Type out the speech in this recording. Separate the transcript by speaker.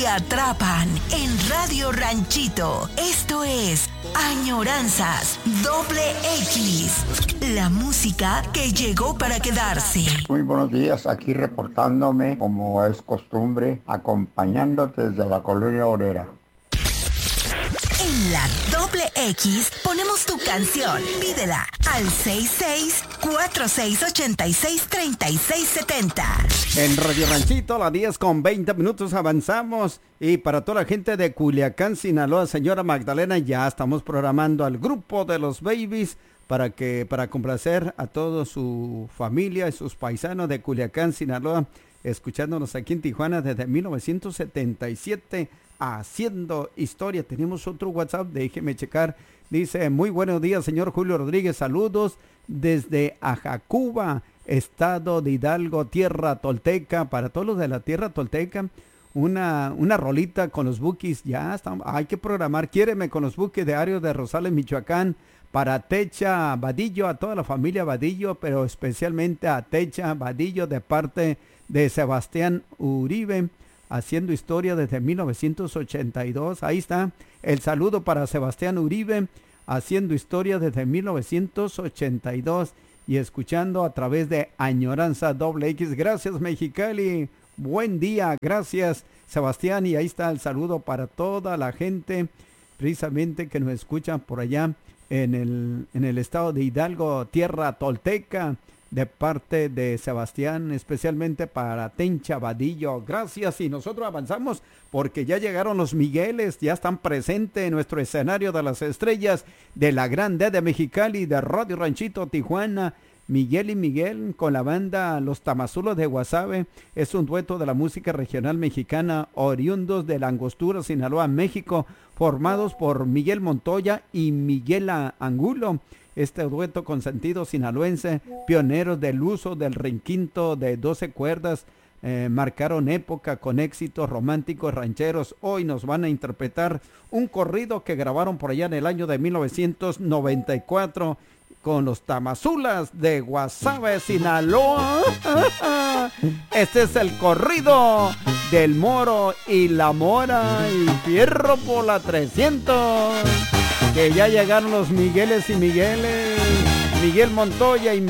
Speaker 1: atrapan en Radio Ranchito. Esto es Añoranzas X, la música que llegó para quedarse.
Speaker 2: Muy buenos días, aquí reportándome como es costumbre, acompañándote desde la Colonia Obrera.
Speaker 1: En la X ponemos tu canción. Pídela al 66-4686-3670.
Speaker 3: En Radio Ranchito, a las 10:20 avanzamos. Y para toda la gente de Culiacán, Sinaloa, señora Magdalena, ya estamos programando al grupo de los Babies para complacer a toda su familia y sus paisanos de Culiacán, Sinaloa, escuchándonos aquí en Tijuana desde 1977. Haciendo historia. Tenemos otro WhatsApp, déjeme checar. Dice: muy buenos días, señor Julio Rodríguez, saludos desde Ajacuba, estado de Hidalgo, tierra tolteca. Para todos los de la tierra tolteca, una rolita con los Bukis. Ya está, hay que programar. Quiéreme con los Bukis de Arios de Rosales, Michoacán. Para Techa Vadillo, a toda la familia Vadillo, pero especialmente a Techa Vadillo de parte de Sebastián Uribe, haciendo historia desde 1982. Ahí está el saludo para Sebastián Uribe, haciendo historia desde 1982 y escuchando a través de Añoranza X. Gracias, Mexicali. Buen día. Gracias, Sebastián. Y ahí está el saludo para toda la gente precisamente que nos escucha por allá en el estado de Hidalgo, tierra tolteca, de parte de Sebastián, especialmente para Tencha Vadillo. Gracias, y nosotros avanzamos porque ya llegaron los Migueles, ya están presentes en nuestro escenario de las estrellas de la Gran D de Mexicali, de Radio Ranchito Tijuana. Miguel y Miguel con la banda Los Tamazulos de Guasave. Es un dueto de la música regional mexicana, oriundos de la Angostura, Sinaloa, México, formados por Miguel Montoya y Miguel Angulo. Este dueto con sentido sinaloense, pioneros del uso del requinto de 12 cuerdas, marcaron época con éxitos románticos rancheros. Hoy nos van a interpretar un corrido que grabaron por allá en el año de 1994 con los Tamazulas de Guasave, Sinaloa. Este es el corrido del Moro y la Mora y Fierro por la 300. Que ya llegaron los Migueles y Migueles, Miguel Montoya y